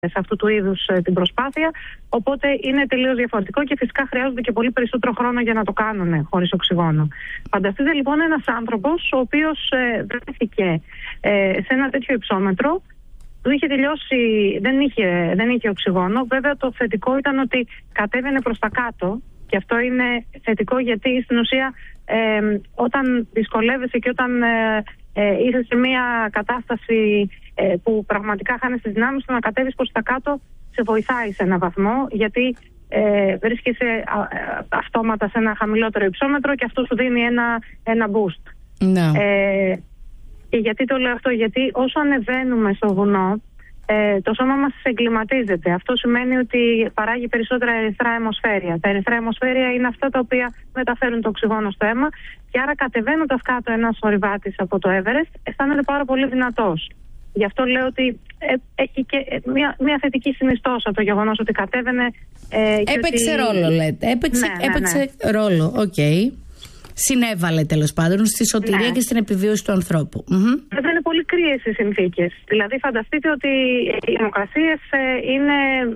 σε αυτού του είδους την προσπάθεια. Οπότε είναι τελείως διαφορετικό και φυσικά χρειάζονται και πολύ περισσότερο χρόνο για να το κάνουν χωρίς οξυγόνο. Φανταστείτε λοιπόν ένας άνθρωπος ο οποίος βρέθηκε σε ένα τέτοιο υψόμετρο. Του είχε τελειώσει, δεν είχε οξυγόνο. Βέβαια το θετικό ήταν ότι κατέβαινε προς τα κάτω. Και αυτό είναι θετικό γιατί στην ουσία όταν δυσκολεύεσαι και όταν είσαι σε μια κατάσταση που πραγματικά χάνεις τις δυνάμεις του, να κατέβεις προς τα κάτω σε βοηθάει σε έναν βαθμό, γιατί βρίσκεσαι αυτόματα σε ένα χαμηλότερο υψόμετρο και αυτό σου δίνει ένα boost. No. Και γιατί το λέω αυτό? Γιατί όσο ανεβαίνουμε στο βουνό, το σώμα μας εγκληματίζεται. Αυτό σημαίνει ότι παράγει περισσότερα ερυθρά αιμοσφαίρια. Τα ερυθρά αιμοσφαίρια είναι αυτά τα οποία μεταφέρουν το οξυγόνο στο αίμα και άρα κατεβαίνοντας κάτω ένας ορειβάτης από το Everest αισθάνεται πάρα πολύ δυνατός. Γι' αυτό λέω ότι έχει και μια θετική συνιστόσα το γεγονός ότι κατέβαινε. Έπαιξε ρόλο, λέτε. Έπαιξε ρόλο, οκ. Συνέβαλε τέλος πάντων στη σωτηρία και στην επιβίωση του ανθρώπου. Βέβαια είναι πολύ κρύες οι συνθήκες. Δηλαδή φανταστείτε ότι οι θερμοκρασίες είναι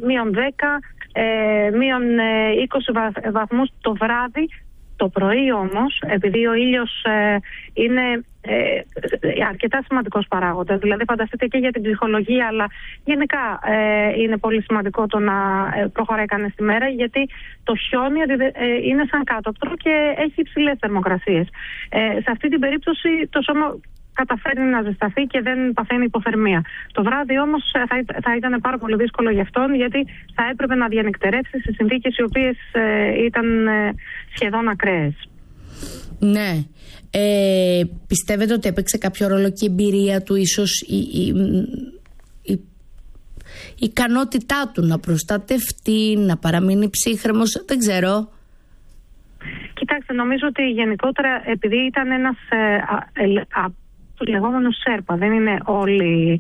-10, -20 βαθμούς το βράδυ. Το πρωί όμως, επειδή ο ήλιος είναι αρκετά σημαντικός παράγοντας, δηλαδή φανταστείτε και για την ψυχολογία, αλλά γενικά είναι πολύ σημαντικό το να προχωράει κανείς τη μέρα, γιατί το χιόνι είναι σαν κάτωπτρο και έχει υψηλές θερμοκρασίες. Σε αυτή την περίπτωση το σώμα καταφέρνει να ζεσταθεί και δεν παθαίνει υποθερμία. Το βράδυ όμως θα ήταν πάρα πολύ δύσκολο για αυτόν, γιατί θα έπρεπε να διανυκτερεύσει σε συνθήκες οι οποίες ήταν σχεδόν ακραίες. Ναι. Πιστεύετε ότι έπαιξε κάποιο ρόλο και η εμπειρία του, ίσως η ικανότητά του να προστατευτεί, να παραμείνει ψύχρεμος, δεν ξέρω. Κοιτάξτε, νομίζω ότι γενικότερα επειδή ήταν ένας τους λεγόμενους Σέρπα, δεν είναι όλοι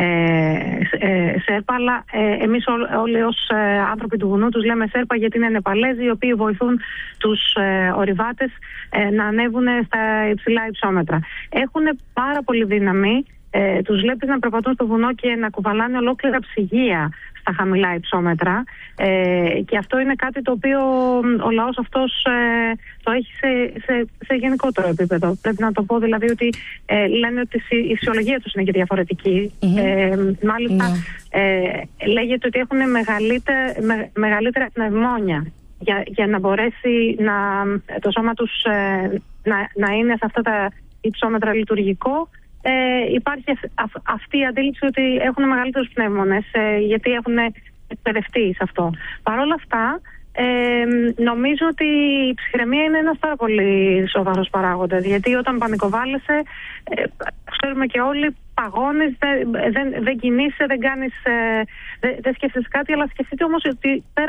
Σέρπα, αλλά εμείς όλοι ως άνθρωποι του βουνού τους λέμε Σέρπα, γιατί είναι Νεπαλέζοι οι οποίοι βοηθούν τους ορειβάτες να ανέβουν στα υψηλά υψόμετρα. Έχουν πάρα πολύ δύναμη, τους βλέπεις να περπατούν στο βουνό και να κουβαλάνε ολόκληρα ψυγεία στα χαμηλά υψόμετρα, και αυτό είναι κάτι το οποίο ο λαός αυτός το έχει σε γενικότερο επίπεδο. Πρέπει να το πω δηλαδή ότι λένε ότι η φυσιολογία τους είναι και διαφορετική. Μάλιστα λέγεται ότι έχουν μεγαλύτερα πνευμόνια για να μπορέσει το σώμα τους να είναι σε αυτά τα υψόμετρα λειτουργικό. Υπάρχει αυτή η αντίληψη ότι έχουν μεγαλύτερους πνεύμονες, γιατί έχουν εκπαιδευτεί σε αυτό. Παρ' όλα αυτά, νομίζω ότι η ψυχραιμία είναι ένας πάρα πολύ σοβαρός παράγοντας, γιατί όταν πανικοβάλλεσαι, ξέρουμε και όλοι, παγώνεις, δεν κινείσαι, δεν σκέφτεσαι κάτι, αλλά σκεφτείτε όμως ότι πέρα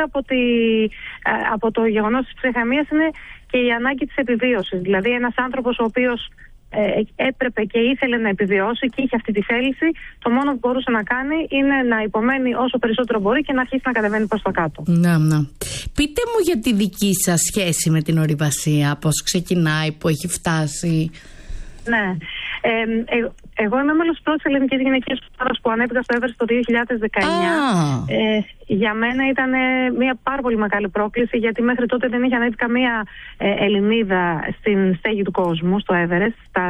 από το γεγονός της ψυχραιμίας είναι και η ανάγκη της επιβίωσης. Δηλαδή ένας άνθρωπος ο οποίος έπρεπε και ήθελε να επιβιώσει και είχε αυτή τη θέληση, το μόνο που μπορούσε να κάνει είναι να υπομένει όσο περισσότερο μπορεί και να αρχίσει να κατεβαίνει προς τα κάτω. Να. Πείτε μου για τη δική σας σχέση με την ορειβασία, πώς ξεκινάει, που έχει φτάσει. Ναι. Εγώ είμαι μέλος της πρώτης ελληνικής γυναικείας ομάδας που ανέβηκα στο Everest το 2019. Για μένα ήταν μια πάρα πολύ μεγάλη πρόκληση, γιατί μέχρι τότε δεν είχε ανέβει καμία Ελληνίδα στην στέγη του κόσμου, στο Everest, στα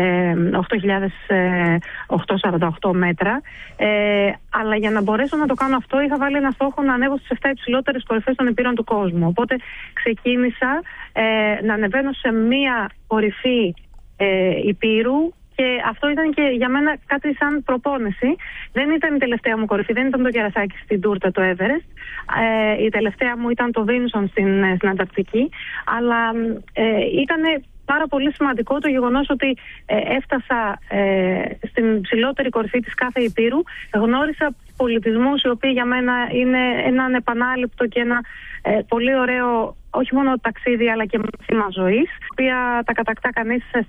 8.848 μέτρα. Αλλά για να μπορέσω να το κάνω αυτό, είχα βάλει ένα στόχο να ανέβω στις 7 υψηλότερες κορυφές των υπήρων του κόσμου. Οπότε ξεκίνησα να ανεβαίνω σε μια κορυφή υπήρου, και αυτό ήταν και για μένα κάτι σαν προπόνηση. Δεν ήταν η τελευταία μου κορυφή, δεν ήταν το κερασάκι στην τούρτα το Everest. Η τελευταία μου ήταν το Βίνσον στην Ανταρκτική. Αλλά ήταν πάρα πολύ σημαντικό το γεγονός ότι έφτασα στην ψηλότερη κορυφή της κάθε υπήρου. Γνώρισα πολιτισμούς οι οποίοι για μένα είναι ένα ανεπανάληπτο και ένα πολύ ωραίο, όχι μόνο ταξίδι αλλά και μάθημα ζωής, οποία τα κατακτά κανείς